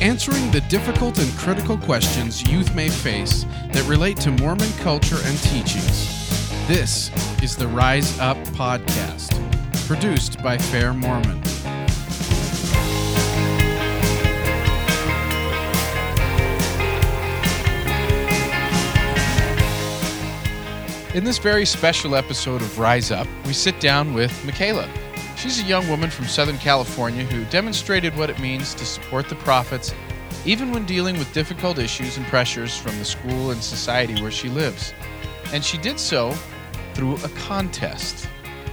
Answering the difficult and critical questions youth may face that relate to Mormon culture and teachings. This is the Rise Up Podcast, produced by Fair Mormon. In this very special episode of Rise Up, we sit down with Michaela. She's a young woman from Southern California who demonstrated what it means to support the prophets, even when dealing with difficult issues and pressures from the school and society where she lives. And she did so through a contest.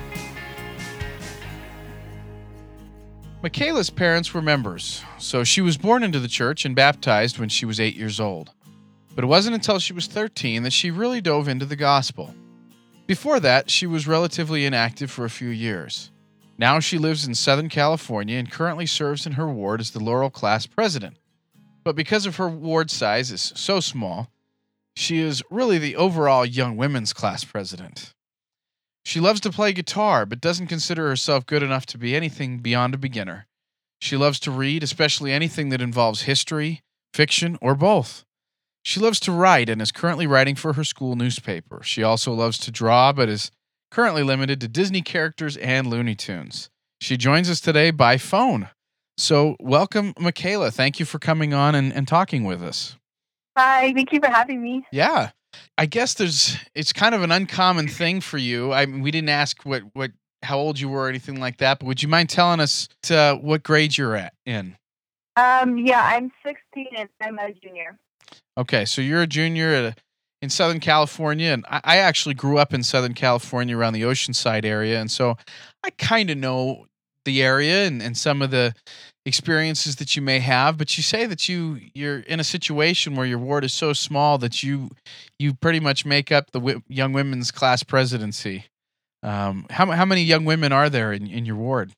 Michaela's parents were members, so she was born into the church and baptized when she was 8 years old. But it wasn't until she was 13 that she really dove into the gospel. Before that, she was relatively inactive for a few years. Now she lives in Southern California and currently serves in her ward as the Laurel class president. But because of her ward size is so small, she is really the overall young women's class president. She loves to play guitar, but doesn't consider herself good enough to be anything beyond a beginner. She loves to read, especially anything that involves history, fiction, or both. She loves to write and is currently writing for her school newspaper. She also loves to draw, but is currently limited to Disney characters and Looney Tunes. She joins us today by phone. So welcome, Michaela. Thank you for coming on and talking with us. Hi, thank you for having me. Yeah. I guess it's kind of an uncommon thing for you. We didn't ask how old you were or anything like that, but would you mind telling us what grade you're in? Yeah, I'm 16 and I'm a junior. Okay, so you're a junior in Southern California, and I actually grew up in Southern California around the Oceanside area, and so I kind of know the area and some of the experiences that you may have, but you say that you're in a situation where your ward is so small that you pretty much make up the young women's class presidency. How many young women are there in your ward?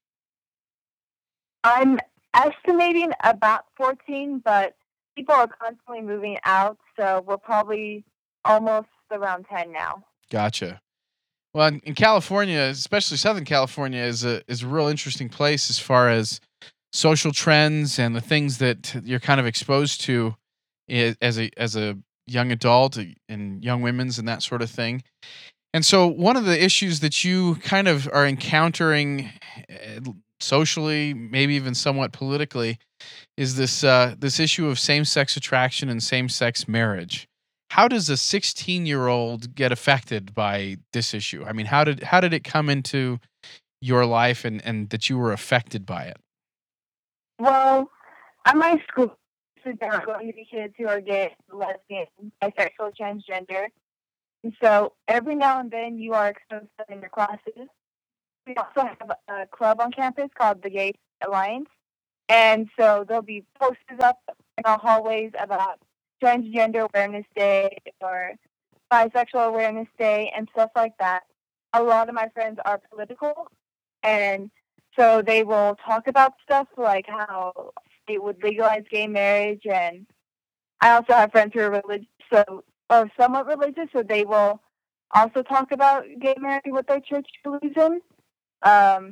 I'm estimating about 14, but people are constantly moving out, so we're probably almost around 10 now. Gotcha. Well, in California, especially Southern California, is a real interesting place as far as social trends and the things that you're kind of exposed to as a young adult and young women's and that sort of thing. And so one of the issues that you kind of are encountering socially, maybe even somewhat politically, is this issue of same-sex attraction and same-sex marriage. How does a 16-year-old get affected by this issue? I mean, how did it come into your life and that you were affected by it? Well, at my school, there are going to be kids who are gay, lesbian, bisexual, transgender. And so every now and then you are exposed to them in your classes. We also have a club on campus called the Gay Alliance. And so there'll be posters up in our hallways about Transgender Awareness Day or Bisexual Awareness Day and stuff like that. A lot of my friends are political, and so they will talk about stuff like how they would legalize gay marriage. And I also have friends who are religious, or somewhat religious, so they will also talk about gay marriage, what their church believes in. I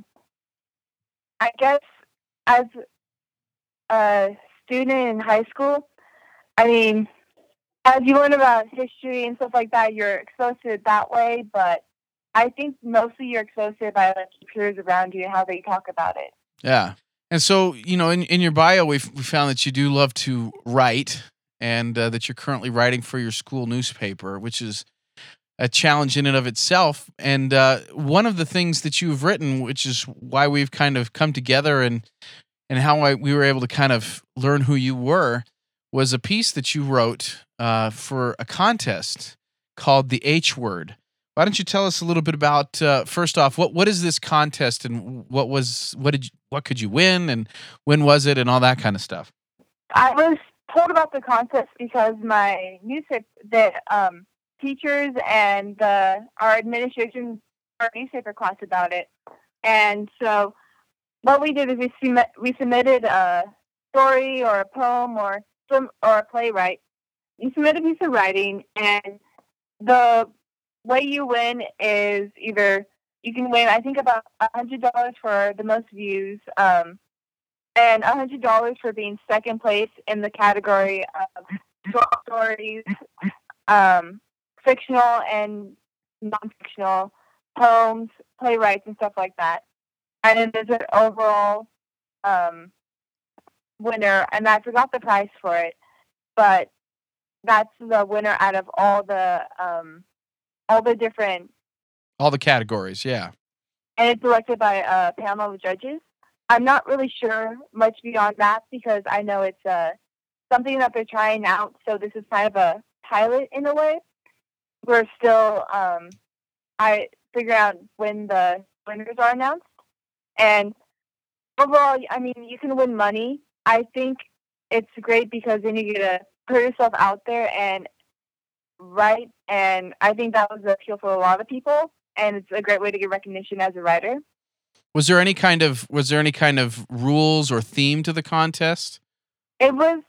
guess as a student in high school, I mean, as you learn about history and stuff like that, you're exposed to it that way, but I think mostly you're exposed to it by like your peers around you and how they talk about it. Yeah. And so, in your bio, we found that you do love to write and that you're currently writing for your school newspaper, which is a challenge in and of itself. And one of the things that you've written, which is why we've kind of come together and how we were able to kind of learn who you were, was a piece that you wrote for a contest called the H Word. Why don't you tell us a little bit about first off, what is this contest and what could you win and when was it and all that kind of stuff? I was told about the contest because my newspaper, the teachers and our administration, our newspaper class about it, and so what we did is we submitted a story or a poem or a playwright. You submit a piece of writing, and the way you win is either you can win, I think, about $100 for the most views, and and $100 for being second place in the category of short stories, fictional and non-fictional, poems, playwrights, and stuff like that. And then there's an overall winner, and I forgot the price for it, but that's the winner out of all the different. All the categories, yeah. And it's elected by a panel of judges. I'm not really sure much beyond that because I know it's something that they're trying out. So this is kind of a pilot in a way. We're still I figure out when the winners are announced. And overall, I mean, you can win money. I think it's great because then you get to put yourself out there and write. And I think that was the appeal for a lot of people. And it's a great way to get recognition as a writer. Was there any kind of rules or theme to the contest? It was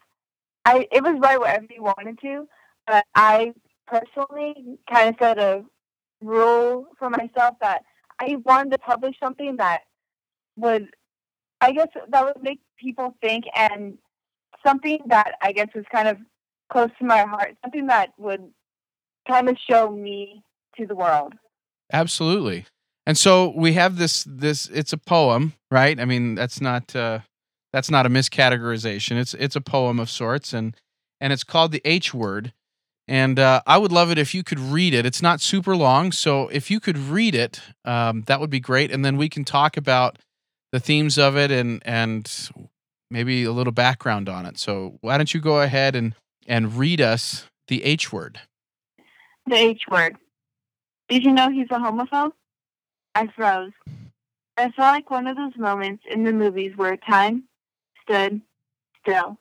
write whatever you wanted to, but I personally kind of set a rule for myself that I wanted to publish something that would, I guess, that would make people think, and something that I guess was kind of close to my heart, something that would kind of show me to the world. Absolutely. And so we have this it's a poem, right? I mean, that's not a miscategorization. It's a poem of sorts, and it's called the H Word. And I would love it if you could read it. It's not super long, so if you could read it, that would be great. And then we can talk about the themes of it and maybe a little background on it. So why don't you go ahead and read us the H Word? The H Word. Did you know he's a homophobe? I froze. I felt like one of those moments in the movies where time stood still.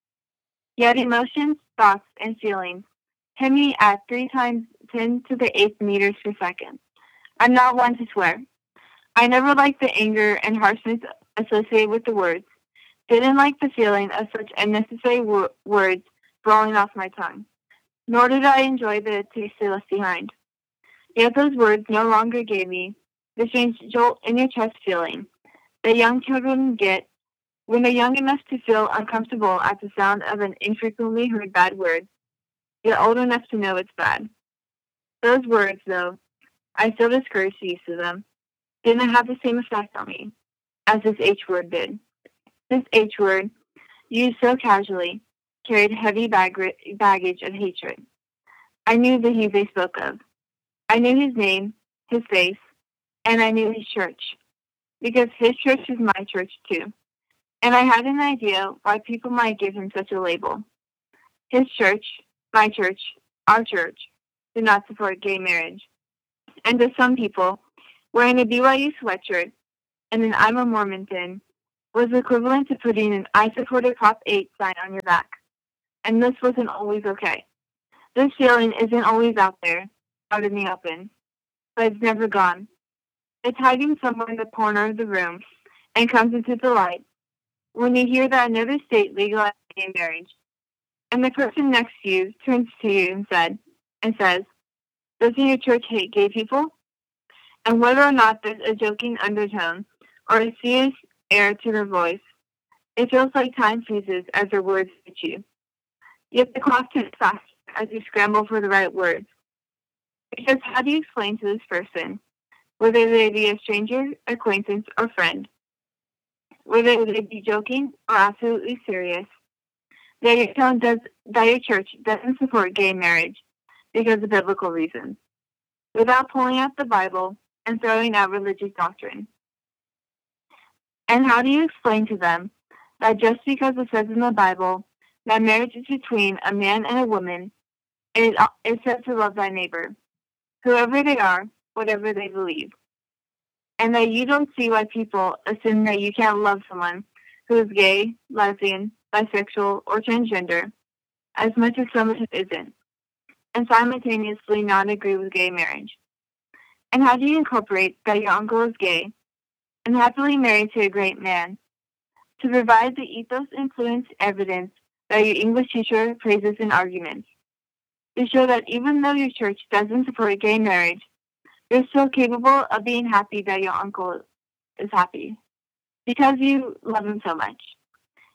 Yet emotions, thoughts, and feelings hit me at 3 times 10 to the 8th meters per second. I'm not one to swear. I never liked the anger and harshness associated with the words. Didn't like the feeling of such unnecessary words rolling off my tongue. Nor did I enjoy the taste they left behind. Yet those words no longer gave me the strange jolt in your chest feeling that young children get when they're young enough to feel uncomfortable at the sound of an infrequently heard bad word, yet old enough to know it's bad. Those words, though, I still discouraged the use of them, didn't have the same effect on me as this H word did. This H word, used so casually, carried heavy baggage of hatred. I knew the he they spoke of. I knew his name, his face, and I knew his church, because his church is my church too. And I had an idea why people might give him such a label. His church, my church, our church, do not support gay marriage. And to some people, wearing a BYU sweatshirt and an I'm a Mormon pin was equivalent to putting an I support a Prop 8 sign on your back. And this wasn't always okay. This feeling isn't always out there, out in the open, but it's never gone. It's hiding somewhere in the corner of the room and comes into the light when you hear that another state legalized gay marriage, and the person next to you turns to you and says, "Doesn't your church hate gay people?" And whether or not there's a joking undertone or a serious air to their voice, it feels like time freezes as their words hit you. Yet the clock ticks fast as you scramble for the right words. Because how do you explain to this person, whether they be a stranger, acquaintance, or friend, whether they be joking or absolutely serious, that your church doesn't support gay marriage because of biblical reasons, without pulling out the Bible and throwing out religious doctrine? And how do you explain to them that just because it says in the Bible that marriage is between a man and a woman, it says to love thy neighbor, whoever they are, whatever they believe, and that you don't see why people assume that you can't love someone who is gay, lesbian, bisexual, or transgender as much as someone who isn't, and simultaneously not agree with gay marriage? And how do you incorporate that your uncle is gay and happily married to a great man to provide the ethos-influenced evidence that your English teacher praises in arguments, to show that even though your church doesn't support gay marriage, you're still capable of being happy that your uncle is happy because you love him so much?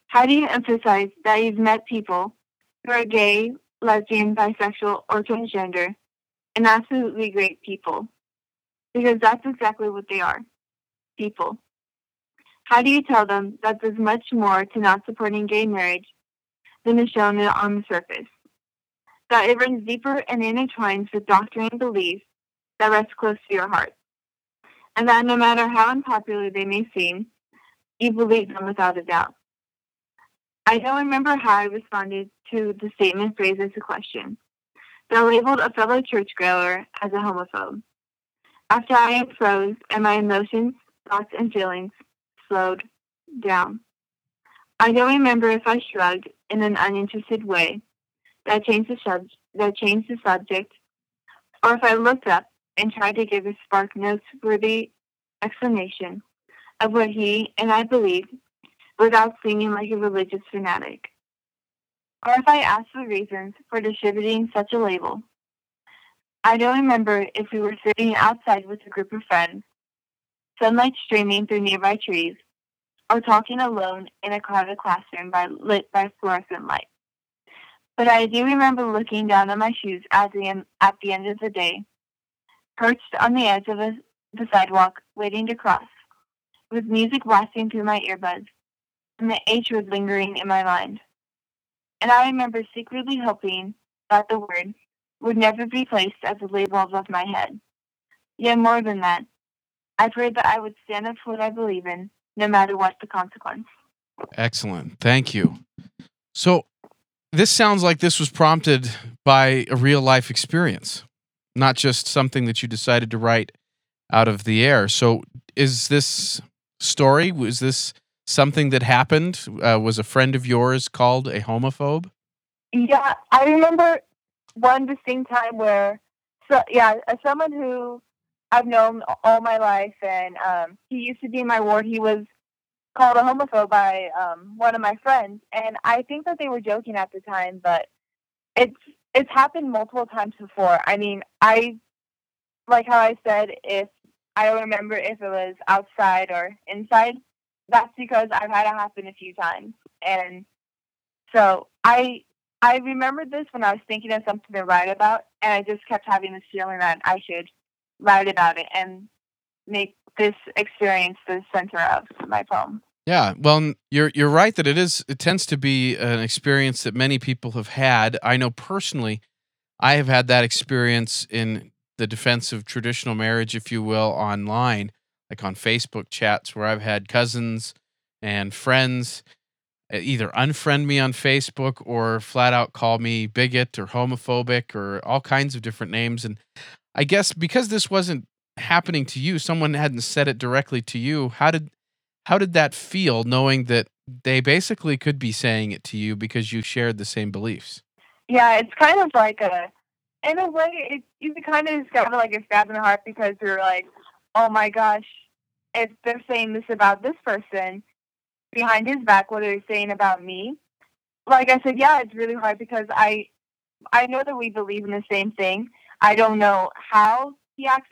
How do you emphasize that you've met people who are gay, lesbian, bisexual, or transgender and absolutely great people? Because that's exactly what they are, people. How do you tell them that there's much more to not supporting gay marriage than is shown on the surface? That it runs deeper and intertwines with doctrine and beliefs that rest close to your heart, and that no matter how unpopular they may seem, you believe them without a doubt. I don't remember how I responded to the statement phrased as a question that labeled a fellow churchgoer as a homophobe. After I froze and my emotions, thoughts, and feelings slowed down. I don't remember if I shrugged in an uninterested way that changed the subject, or if I looked up and tried to give a spark noteworthy explanation of what he and I believed without seeming like a religious fanatic, or if I asked for reasons for distributing such a label. I don't remember if we were sitting outside with a group of friends, sunlight streaming through nearby trees, or talking alone in a crowded classroom lit by fluorescent light. But I do remember looking down at my shoes at the end of the day, perched on the edge of the sidewalk, waiting to cross, with music blasting through my earbuds, and the H was lingering in my mind. And I remember secretly hoping that the word would never be placed as a label above my head. Yet more than that, I prayed that I would stand up for what I believe in, no matter what the consequence. Excellent. Thank you. So this sounds like this was prompted by a real life experience, not just something that you decided to write out of the air. So is this story, was this something that happened? Was a friend of yours called a homophobe? Yeah, I remember one distinct time where, as someone who I've known all my life, and he used to be in my ward. He was called a homophobe by one of my friends, and I think that they were joking at the time, but it's happened multiple times before. I mean, I like how I said, if I don't remember if it was outside or inside. That's because I've had it happen a few times, and so I remembered this when I was thinking of something to write about, and I just kept having this feeling that I should write about it and make this experience the center of my poem. Yeah, well, you're right that it tends to be an experience that many people have had. I know personally, I have had that experience in the defense of traditional marriage, if you will, online, like on Facebook chats, where I've had cousins and friends either unfriend me on Facebook or flat out call me bigot or homophobic or all kinds of different names. And I guess because this wasn't happening to you, someone hadn't said it directly to you. How did that feel, knowing that they basically could be saying it to you because you shared the same beliefs? Yeah, it's kind of like in a way, you kind of just got like a stab in the heart because you're like, oh my gosh, if they're saying this about this person behind his back, what are they saying about me? Like I said, yeah, it's really hard because I know that we believe in the same thing. I don't know how he acts,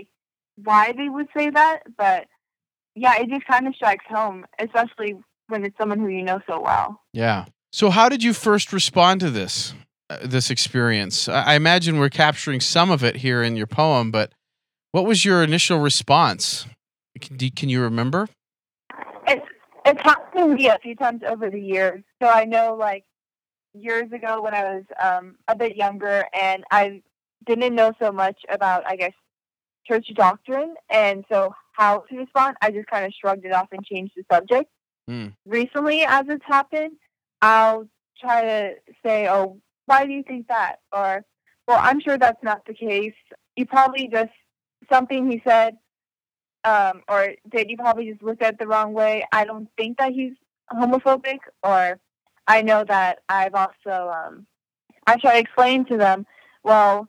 why they would say that, but yeah, it just kind of strikes home, especially when it's someone who you know so well. Yeah. So how did you first respond to this experience? I imagine we're capturing some of it here in your poem, but what was your initial response? Can you remember? It's it's happened to me a few times over the years. So I know, like years ago when I was a bit younger, and I didn't know so much about, I guess, church doctrine, and so how to respond, I just kind of shrugged it off and changed the subject. Mm. Recently, as it's happened, I'll try to say, "Oh, why do you think that?" Or, "Well, I'm sure that's not the case. You probably just something he said, or did you probably just look at it the wrong way? I don't think that he's homophobic." Or, I know that I've also I try to explain to them, well,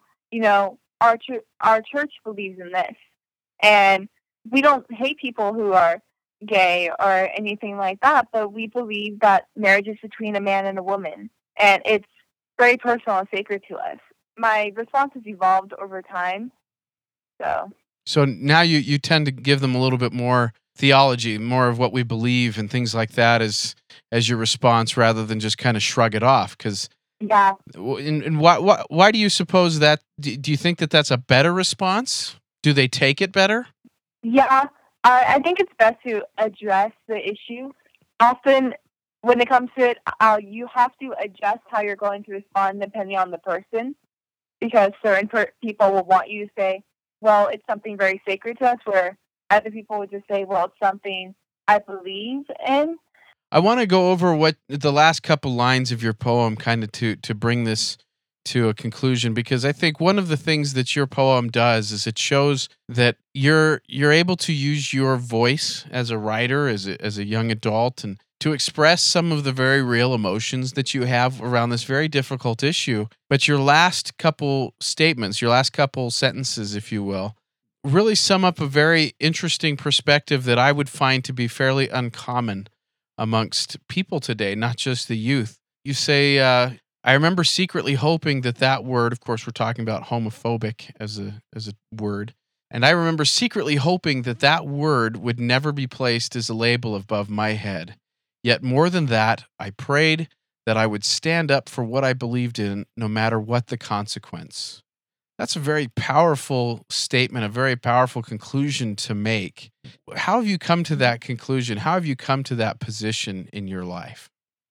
our church believes in this, and we don't hate people who are gay or anything like that, but we believe that marriage is between a man and a woman, and it's very personal and sacred to us. My response has evolved over time, so So now you tend to give them a little bit more theology, more of what we believe and things like that as your response rather than just kind of shrug it off. Because Yeah. and why do you suppose that? Do you think that that's a better response? Do they take it better? Yeah, I think it's best to address the issue. Often, when it comes to it, you have to adjust how you're going to respond depending on the person, because certain people will want you to say, well, it's something very sacred to us, where other people would just say, well, it's something I believe in. I want to go over what the last couple lines of your poem, kind of to bring this to a conclusion, because I think one of the things that your poem does is it shows that you're able to use your voice as a writer, as a young adult, and to express some of the very real emotions that you have around this very difficult issue. But your last couple statements, your last couple sentences, if you will, really sum up a very interesting perspective that I would find to be fairly uncommon amongst people today, not just the youth. You say, I remember secretly hoping that that word, of course, we're talking about homophobic as a word. And I remember secretly hoping that that word would never be placed as a label above my head. Yet more than that, I prayed that I would stand up for what I believed in, no matter what the consequence. That's a very powerful statement, a very powerful conclusion to make. How have you come to that conclusion? How have you come to that position in your life?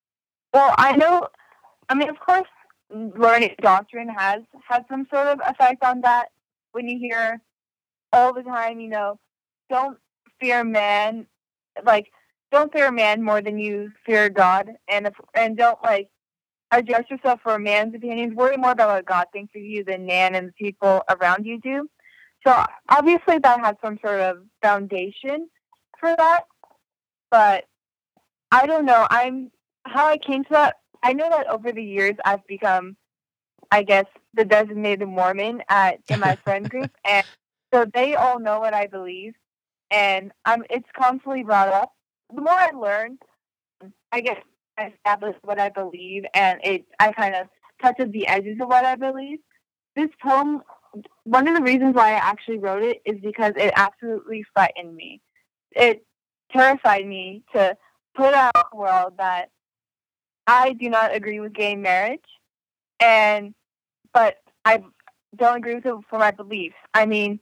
Well, I know, I mean, of course, learning doctrine has had some sort of effect on that. When you hear all the time, don't fear man, like, don't fear man more than you fear God, and don't adjust yourself for man's opinions. Worry more about what God thinks of you than man and the people around you do. So obviously that has some sort of foundation for that, but I don't know. How I came to that. I know that over the years I've become, I guess, the designated Mormon in my friend group, and so they all know what I believe, and it's constantly brought up. The more I learn, I guess I establish what I believe, and I kind of touches the edges of what I believe. This poem, one of the reasons why I actually wrote it is because it absolutely frightened me. It terrified me to put out in the world that I do not agree with gay marriage, and but I don't agree with it for my beliefs. I mean,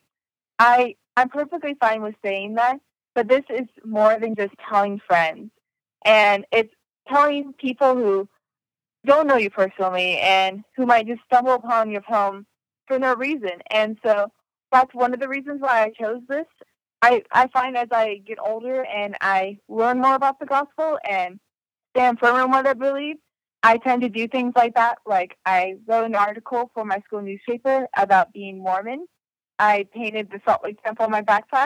I'm perfectly fine with saying that, but this is more than just telling friends, and it's telling people who don't know you personally and who might just stumble upon your poem for no reason. And so that's one of the reasons why I chose this. I find as I get older and I learn more about the gospel and stand firm in what I believe, I tend to do things like that. Like I wrote an article for my school newspaper about being Mormon. I painted the Salt Lake Temple on my backpack.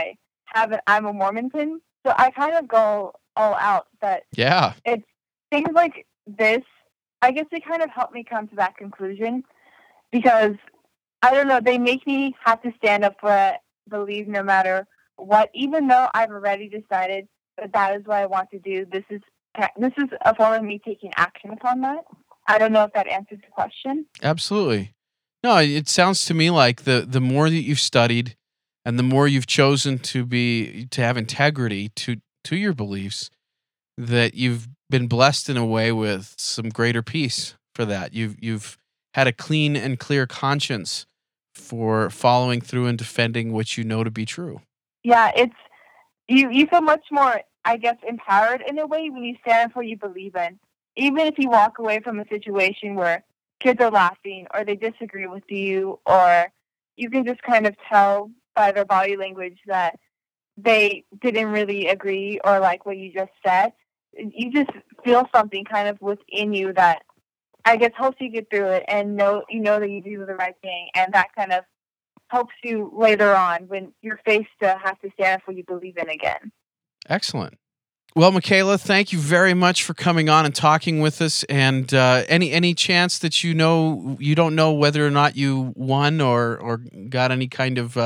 I'm a Mormon pin. So I kind of go all out. But Yeah. it's things like this. I guess they kind of help me come to that conclusion because I don't know. They make me have to stand up for it, believe no matter what. Even though I've already decided that that is what I want to do. This is a form of me taking action upon that. I don't know if that answers the question. Absolutely. No, it sounds to me like the more that you've studied and the more you've chosen to have integrity to your beliefs, that you've been blessed in a way with some greater peace for that. You've had a clean and clear conscience for following through and defending what you know to be true. Yeah, it's you feel much more, I guess, empowered in a way when you stand for what you believe in. Even if you walk away from a situation where kids are laughing or they disagree with you, or you can just kind of tell by their body language that they didn't really agree or like what you just said. You just feel something kind of within you that I guess helps you get through it and know that you do the right thing, and that kind of helps you later on when you're faced to have to stand for what you believe in again. Excellent. Well, Michaela, thank you very much for coming on and talking with us. And any chance that you don't know whether or not you won or got any kind of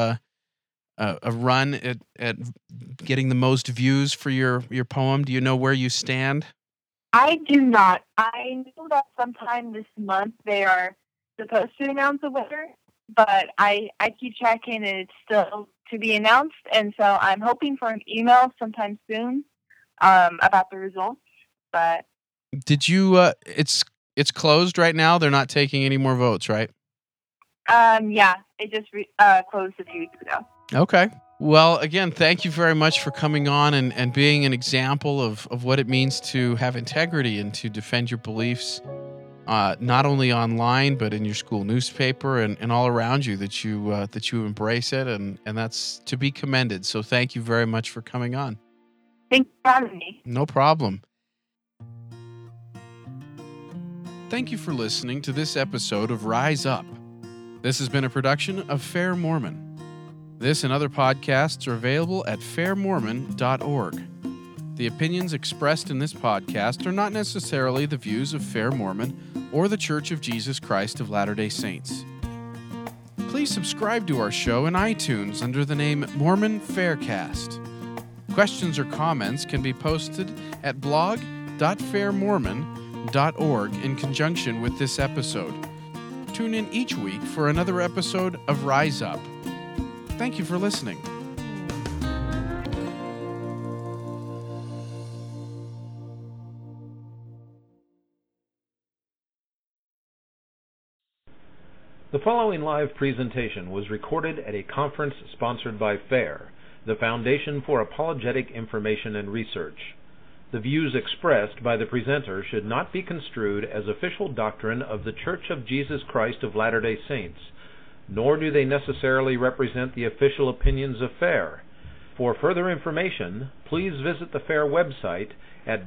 a run at getting the most views for your poem? Do you know where you stand? I do not. I know that sometime this month they are supposed to announce a winner, but I keep checking, and it's still to be announced. And so I'm hoping for an email sometime soon about the results. But Did you? It's closed right now. They're not taking any more votes, right? yeah, it just closed a few weeks ago. Okay. Well, again, thank you very much for coming on and being an example of what it means to have integrity and to defend your beliefs, not only online, but in your school newspaper and all around you, that you embrace it. And that's to be commended. So thank you very much for coming on. Thanks for having me. No problem. Thank you for listening to this episode of Rise Up. This has been a production of Fair Mormon. This and other podcasts are available at fairmormon.org. The opinions expressed in this podcast are not necessarily the views of Fair Mormon or the Church of Jesus Christ of Latter-day Saints. Please subscribe to our show in iTunes under the name Mormon Faircast. Questions or comments can be posted at blog.fairmormon.org in conjunction with this episode. Tune in each week for another episode of Rise Up. Thank you for listening. The following live presentation was recorded at a conference sponsored by FAIR, the Foundation for Apologetic Information and Research. The views expressed by the presenter should not be construed as official doctrine of the Church of Jesus Christ of Latter-day Saints, nor do they necessarily represent the official opinions of FAIR. For further information, please visit the FAIR website at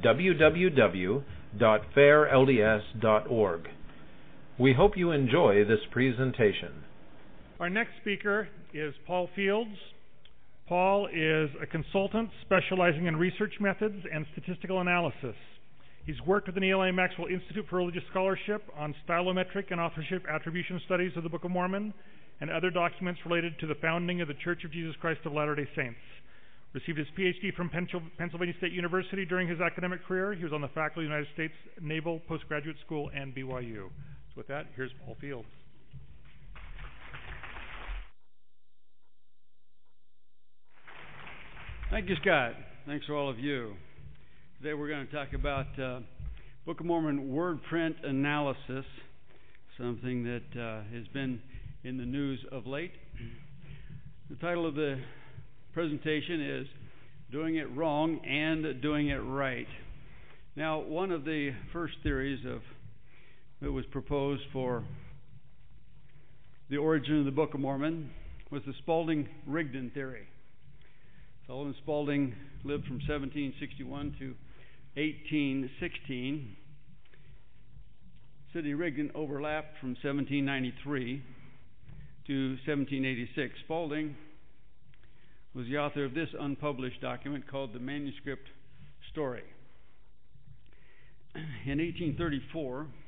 www.fairlds.org. We hope you enjoy this presentation. Our next speaker is Paul Fields. Paul is a consultant specializing in research methods and statistical analysis. He's worked with the Neal A. Maxwell Institute for Religious Scholarship on stylometric and authorship attribution studies of the Book of Mormon and other documents related to the founding of the Church of Jesus Christ of Latter-day Saints. Received his PhD from Pennsylvania State University during his academic career. He was on the faculty of the United States Naval Postgraduate School and BYU. So with that, here's Paul Fields. Thank you, Scott. Thanks for all of you. Today we're going to talk about Book of Mormon word print analysis, something that has been in the news of late. The title of the presentation is Doing It Wrong and Doing It Right. Now, one of the first theories that was proposed for the origin of the Book of Mormon was the Spalding-Rigdon theory. Sullivan Spalding lived from 1761 to 1816. Sidney Rigdon overlapped from 1793 to 1786. Spalding was the author of this unpublished document called the Manuscript Story. In 1834,